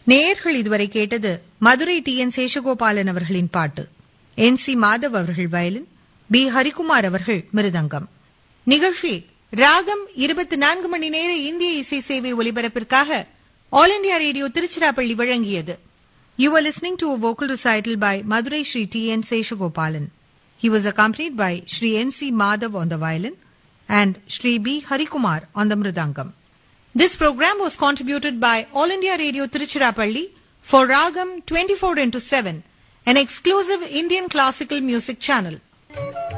நேயர்கள் இதுவரை கேட்டது மதுரை டி.என். சேஷகோபாலன் அவர்களின் பாட்டு. என்.சி. மாதவ் அவர்கள் வயலின், பி. ஹரிகுமார் அவர்கள் மிருதங்கம். நிகழ்ச்சி ராகம் 24 மணி நேர இந்திய இசை சேவை ஒலிபரப்பிற்காக ஆல் இண்டியா ரேடியோ திருச்சிராப்பள்ளி வழங்கியது. You were listening to a vocal recital by Madurai Shri T.N. Seshagopalan. He was accompanied by Shri N.C. Madhav on the violin and Shri B. Harikumar on the mridangam. This program was contributed by All India Radio Tiruchirappalli for Ragam 24/7, an exclusive Indian classical music channel.